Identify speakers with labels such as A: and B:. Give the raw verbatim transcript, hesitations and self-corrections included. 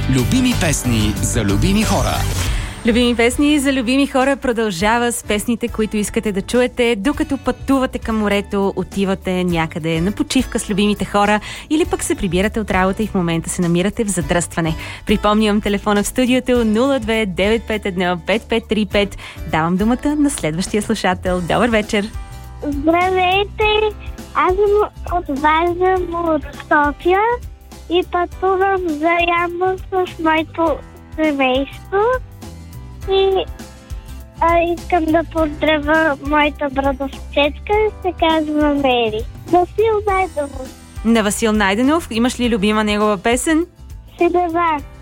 A: Любими песни за любими хора.
B: Любими песни за любими хора продължава с песните, които искате да чуете, докато пътувате към морето, отивате някъде на почивка с любимите хора или пък се прибирате от работа и в момента се намирате в задръстване. Припомням телефона в студиото нула две девет пет едно пет пет три пет. Давам думата на следващия слушател. Добър вечер!
C: Здравейте! Аз съм от Варна, от София и пътувам за Ямбол с моето семейство. И а, искам да поздравя моята братовчетка, се казва Мери. Васил Найденов.
B: На Васил Найденов, имаш ли любима негова песен?
C: Синева.